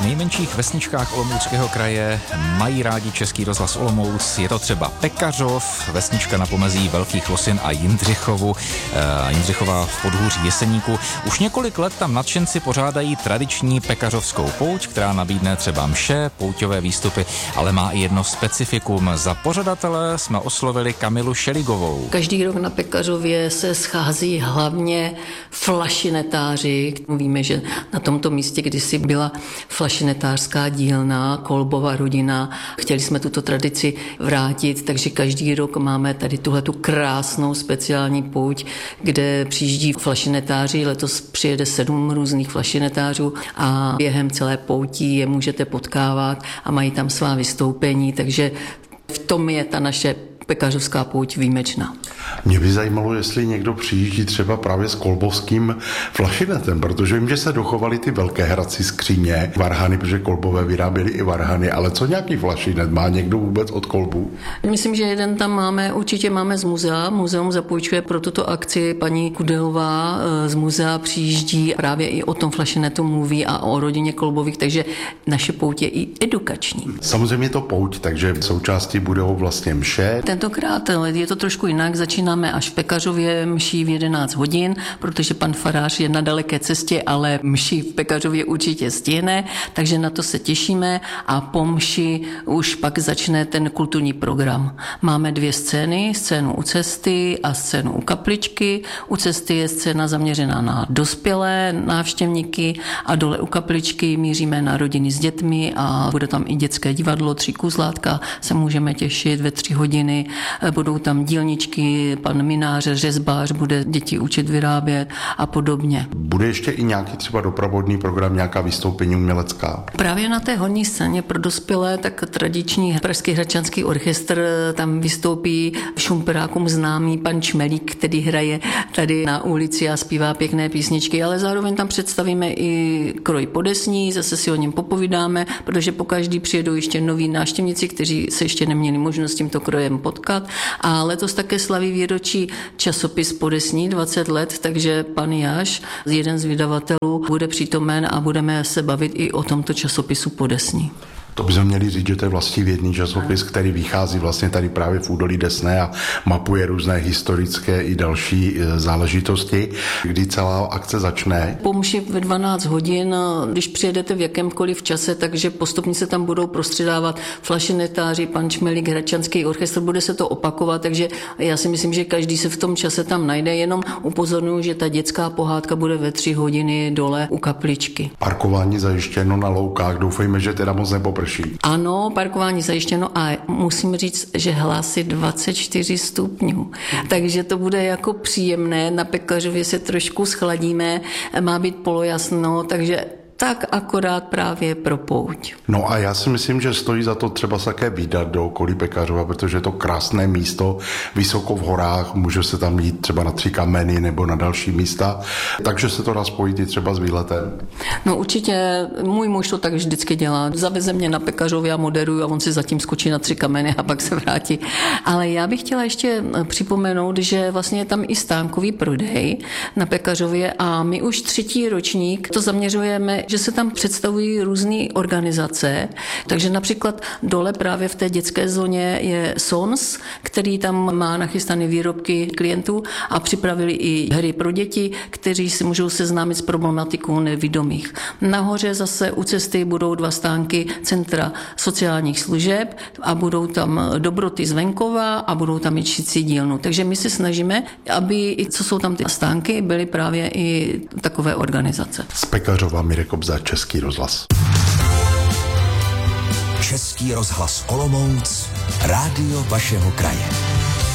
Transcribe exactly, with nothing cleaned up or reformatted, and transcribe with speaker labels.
Speaker 1: v nejmenších vesničkách Olomouckého kraje mají rádi Český rozhlas Olomouc. Je to třeba Pekařov, vesnička na pomezí Velkých Losin a Jindřichovu, e, Jindřichova v podhůří Jeseníku. Už několik let tam nadšenci pořádají tradiční pekařovskou pouť, která nabídne třeba mše, pouťové výstupy, ale má i jedno specifikum. Za pořadatele jsme oslovili Kamilu Šeligovou.
Speaker 2: Každý rok na Pekařově se schází hlavně flašinetáři. Víme, že na tomto místě kdysi byla flašinetářská dílna, Kolbova rodina. Chtěli jsme tuto tradici vrátit, takže každý rok máme tady tuhletu krásnou speciální pouť, kde přijíždí flašinetáři. Letos přijede sedm různých flašinetářů a během celé poutí je můžete potkávat a mají tam svá vystoupení, takže v tom je ta naše pekařovská pouť výjimečná.
Speaker 3: Mě by zajímalo, jestli někdo přijíždí třeba právě s kolbovským flašinetem, protože vím, že se dochovaly ty velké hrací skříně, varhany, protože Kolbové vyráběli i varhany, ale co nějaký flašinet? Má někdo vůbec od Kolbů?
Speaker 2: Myslím, že jeden tam máme, určitě máme z muzea. Muzeum zapůjčuje pro tuto akci paní Kudelová z muzea přijíždí, právě i o tom flašinetu mluví a o rodině Kolbových, takže naše pouť je i edukační.
Speaker 3: Samozřejmě to pouť, takže v součástí budou vlastně mše.
Speaker 2: Tentokrát je to trošku jinak, začínáme až v Pekařově mší v jedenáct hodin, protože pan farář je na daleké cestě, ale mší v Pekařově určitě stihne, takže na to se těšíme a po mši už pak začne ten kulturní program. Máme dvě scény, scénu u cesty a scénu u kapličky. U cesty je scéna zaměřená na dospělé návštěvníky a dole u kapličky míříme na rodiny s dětmi a bude tam i dětské divadlo, tři kuzlátka, se můžeme těšit ve tři hodiny. Budou tam dílničky, pan minář, řezbář bude děti učit vyrábět a podobně.
Speaker 3: Bude ještě i nějaký třeba doprovodný program, nějaká vystoupení umělecká?
Speaker 2: Právě na té horní scéně pro dospělé, tak tradiční Pražský hradčanský orchestr tam vystoupí šumperákům známý pan Čmelík, který hraje tady na ulici a zpívá pěkné písničky, ale zároveň tam představíme i kroj podesní, zase si o něm popovídáme, protože pokaždý přijedou ještě noví návštěvníci, kteří se ještě neměli možnost s tímto krojem potkat. A letos také slaví výročí časopis Podesní dvacet let, takže pan Jáš, jeden z vydavatelů, bude přítomen a budeme se bavit i o tomto časopisu Podesní.
Speaker 3: To bychom měli říct, že to je vlastivědný časopis, který vychází vlastně tady právě v údolí Desné a mapuje různé historické i další záležitosti. Kdy celá akce začne?
Speaker 2: Po mši ve dvanáct hodin, když přijedete v jakémkoliv čase, takže postupně se tam budou prostředávat flašinetáři, pan Čmelík, hradčanský orchestr, bude se to opakovat, takže já si myslím, že každý se v tom čase tam najde, jenom upozorňuji, že ta dětská pohádka bude ve tři hodiny dole u kapličky.
Speaker 3: Parkování zajištěno na loukách, doufejme, že teda moc nepoprší.
Speaker 2: Ano, parkování zajištěno a musím říct, že hlásí dvacet čtyři stupňů. Takže to bude jako příjemné, na Pekařově se trošku schladíme, má být polojasno, takže tak akorát právě pro pouť.
Speaker 3: No a já si myslím, že stojí za to třeba se také vydat do okolí Pekařova, protože je to krásné místo, vysoko v horách, může se tam jít třeba na Tři kameny nebo na další místa, takže se to dá spojit i třeba s výletem.
Speaker 2: No určitě, můj muž to tak vždycky dělá. Zaveze mě na Pekařově a moderuju a on si zatím skočí na Tři kameny a pak se vrátí. Ale já bych chtěla ještě připomenout, že vlastně je tam i stánkový prodej na Pekařově a my už třetí ročník to zaměřujeme, že se tam představují různé organizace, takže například dole právě v té dětské zóně je Sons, který tam má nachystané výrobky klientů a připravili i hry pro děti, kteří si můžou seznámit s problematikou nevidomých. Nahoře zase u cesty budou dva stánky Centra sociálních služeb a budou tam dobroty z venkova a budou tam i šicí dílnu. Takže my se snažíme, aby, co jsou tam ty stánky, byly právě i takové organizace.
Speaker 3: Z Pekařova Mirek za Český rozhlas.
Speaker 4: Český rozhlas Olomouc, rádio vašeho kraje.